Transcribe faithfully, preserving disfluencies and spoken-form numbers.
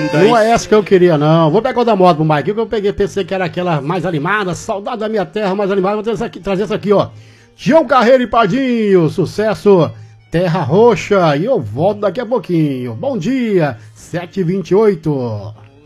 linda. Não é essa que eu queria, não. Vou pegar o da moto pro Mike, que eu peguei, pensei que era aquela mais animada, saudade da minha terra, mais animada. Vou trazer essa aqui, trazer essa aqui, ó. Tião Carreiro e Padinho, sucesso Terra Roxa. E eu volto daqui a pouquinho. Bom dia, sete e vinte e oito.